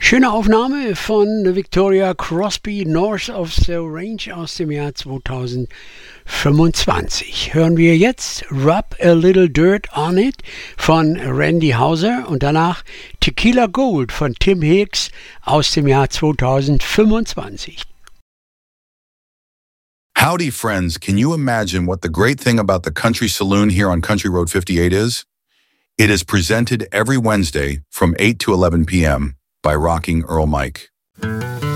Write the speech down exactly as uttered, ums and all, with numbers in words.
Schöne Aufnahme von Victoria Crosby, North of the Range aus dem Jahr zweitausendfünfundzwanzig. Hören wir jetzt Rub a Little Dirt on It von Randy Houser und danach Tequila Gold von Tim Hicks aus dem Jahr zweitausendfünfundzwanzig. Howdy, friends. Can you imagine what the great thing about the Country Saloon here on Country Road fifty-eight is? It is presented every Wednesday from eight to eleven p.m. by Rocking Earl Mike.